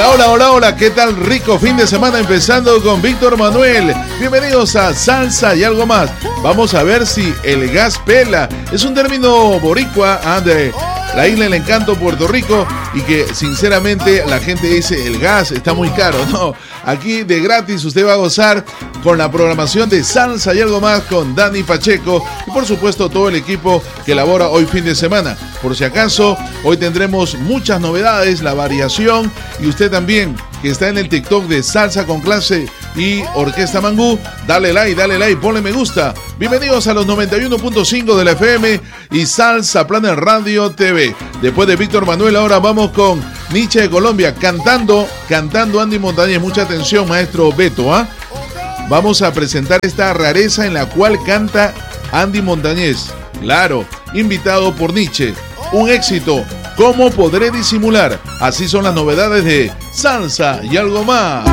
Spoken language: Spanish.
Hola, hola, hola, hola, ¿qué tal? Rico fin de semana empezando con Víctor Manuel. Bienvenidos a Salsa y algo más. Vamos a ver si el gas pela. Es un término boricua de la isla del encanto, Puerto Rico, y que sinceramente la gente dice el gas está muy caro. No, aquí de gratis usted va a gozar con la programación de Salsa y algo más con Dani Pacheco y por supuesto todo el equipo que elabora hoy fin de semana. Por si acaso, hoy tendremos muchas novedades, la variación, y usted también que está en el TikTok de Salsa con Clase y Orquesta Mangú, dale like, ponle me gusta. Bienvenidos a los 91.5 de la FM y Salsa Planet Radio TV. Después de Víctor Manuel, ahora vamos con Nietzsche de Colombia, cantando Andy Montañez. Mucha atención, maestro Beto, Vamos a presentar esta rareza en la cual canta Andy Montañez. Claro, invitado por Nietzsche. Un éxito, ¿cómo podré disimular? Así son las novedades de Salsa y algo más.